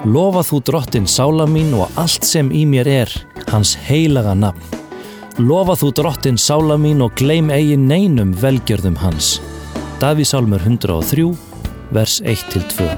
Lofa þú Drottinn sála mín og allt sem í mér hans heilaga nafn. Lofa þú Drottinn sála mín og gleym eigi neinum velgjörðum hans. Davíðsálmur 103, vers 1-2.